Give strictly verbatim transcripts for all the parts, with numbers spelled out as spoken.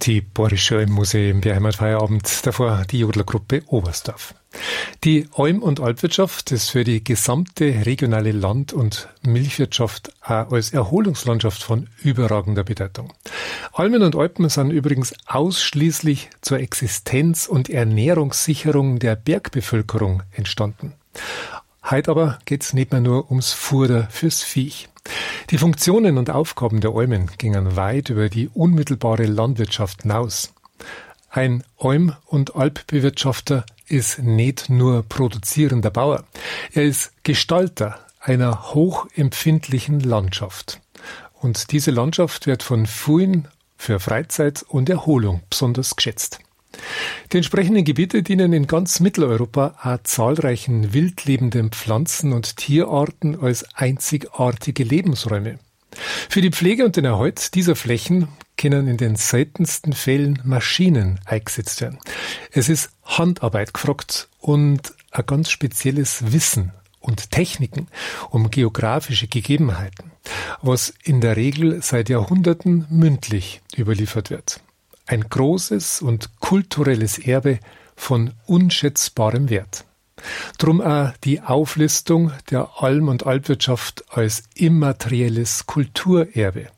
Tiborische Almmuseum, der Heimatfeierabend, davor die Jodlergruppe Oberstdorf. Die Alm- und Alpwirtschaft ist für die gesamte regionale Land- und Milchwirtschaft auch als Erholungslandschaft von überragender Bedeutung. Almen und Alpen sind übrigens ausschließlich zur Existenz- und Ernährungssicherung der Bergbevölkerung entstanden. Heute aber geht's nicht mehr nur ums Futter fürs Viech. Die Funktionen und Aufgaben der Almen gingen weit über die unmittelbare Landwirtschaft hinaus. Ein Alm- und Alpbewirtschafter ist nicht nur produzierender Bauer, er ist Gestalter einer hochempfindlichen Landschaft. Und diese Landschaft wird von vielen für Freizeit und Erholung besonders geschätzt. Die entsprechenden Gebiete dienen in ganz Mitteleuropa auch zahlreichen wildlebenden Pflanzen- und Tierarten als einzigartige Lebensräume. Für die Pflege und den Erhalt dieser Flächen können in den seltensten Fällen Maschinen eingesetzt werden. Es ist Handarbeit gefragt und ein ganz spezielles Wissen und Techniken um geografische Gegebenheiten, was in der Regel seit Jahrhunderten mündlich überliefert wird. Ein großes und kulturelles Erbe von unschätzbarem Wert. Drum auch die Auflistung der Alm- und Alpwirtschaft als immaterielles Kulturerbe.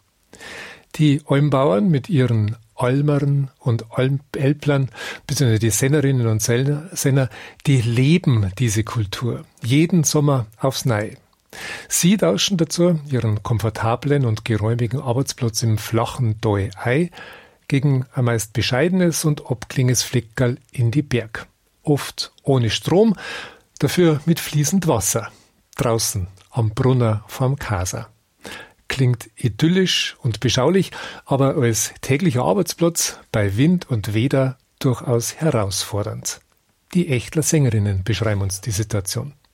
Die Almbauern mit ihren Almern und Elplern, beziehungsweise die Sennerinnen und Senner, die leben diese Kultur jeden Sommer aufs Neue. Sie tauschen dazu ihren komfortablen und geräumigen Arbeitsplatz im flachen Tal ein, gegen ein meist bescheidenes und abklingendes Fleckerl in die Berg. Oft ohne Strom, dafür mit fließend Wasser. Draußen am Brunner vorm Kaser. Klingt idyllisch und beschaulich, aber als täglicher Arbeitsplatz bei Wind und Wetter durchaus herausfordernd. Die Echtler Sängerinnen beschreiben uns die Situation.